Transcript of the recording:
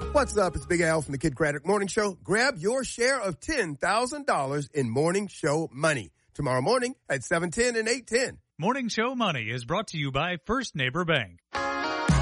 What's up? It's Big Al from the Kid Craddock Morning Show. Grab your share of $10,000 in Morning Show money tomorrow morning at 7:10 and 8:10. Morning Show Money is brought to you by First Neighbor Bank.